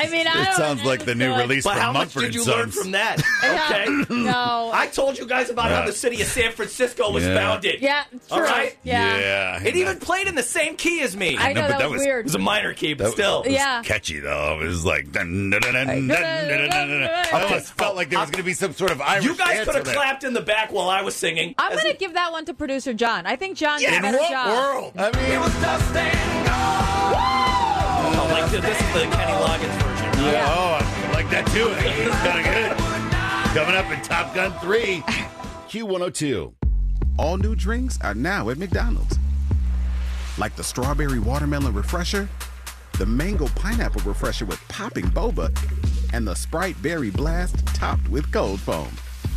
I mean, It sounds like the new release But from how much Mumford did you and learn Sons. from that? Okay. No. I told you guys about how the city of San Francisco was founded. Yeah, true. All right? Yeah. It even played in the same key as me. I know, but that that was was- It weird. was a minor key, but still. Yeah. Catchy though. It was like dun, dun, dun, dun, dun, dun, dun, dun, dun. I almost felt like there was going to be some sort of Irish You guys answer could have there. clapped in the back while I was singing. I'm going to give that one to producer John. I think John did a In better what job. world? I mean, It was dust and gold. Oh, like this is the Kenny Loggins version. Huh? yeah. Oh, I like that too. It's kind of good. Coming up in Top Gun 3. Q102. All new drinks are now at McDonald's. Like the strawberry watermelon refresher, the mango pineapple refresher with popping boba, and the Sprite berry blast topped with cold foam.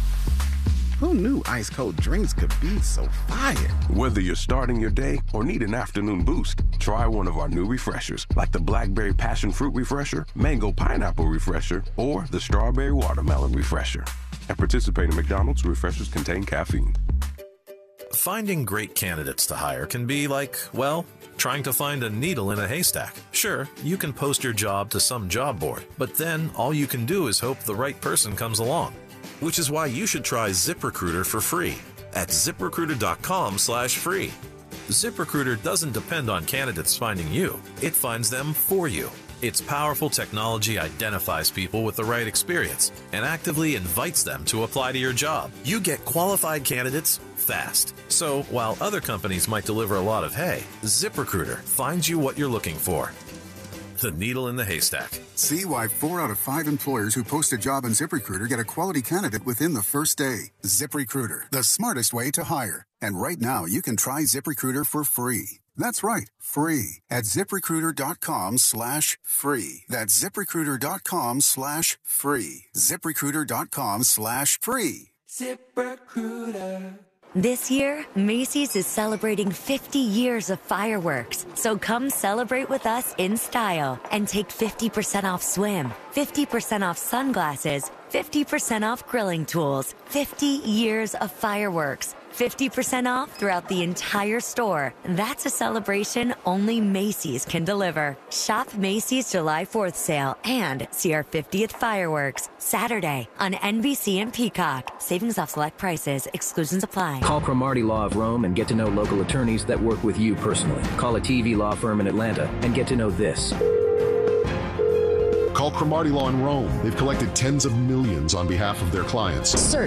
Who knew ice cold drinks could be so fire? Whether you're starting your day or need an afternoon boost, try one of our new refreshers, like the Blackberry Passion Fruit Refresher, Mango Pineapple Refresher, or the Strawberry Watermelon Refresher. At participating McDonald's, refreshers contain caffeine. Finding great candidates to hire can be like, well, trying to find a needle in a haystack. Sure, you can post your job to some job board, but then all you can do is hope the right person comes along. Which is why you should try ZipRecruiter for free at ZipRecruiter.com/free. ZipRecruiter doesn't depend on candidates finding you. It finds them for you. Its powerful technology identifies people with the right experience and actively invites them to apply to your job. You get qualified candidates fast. So while other companies might deliver a lot of hay, ZipRecruiter finds you what you're looking for. The needle in the haystack. See why 4 out of 5 employers who post a job on ZipRecruiter get a quality candidate within the first day. ZipRecruiter, the smartest way to hire. And right now, you can try ZipRecruiter for free. That's right, free at ZipRecruiter.com/free. That's ZipRecruiter.com/free. ZipRecruiter.com/free. ZipRecruiter. This year, Macy's is celebrating 50 years of fireworks. So come celebrate with us in style and take 50% off swim, 50% off sunglasses, 50% off grilling tools, 50 years of fireworks. 50% off throughout the entire store. That's a celebration only Macy's can deliver. Shop Macy's July 4th sale and see our 50th fireworks Saturday on NBC and Peacock. Savings off select prices. Exclusions apply. Call Cromartie Law of Rome and get to know local attorneys that work with you personally. Call a TV law firm in Atlanta and get to know this. Call Cromartie Law in Rome. They've collected tens of millions on behalf of their clients. Search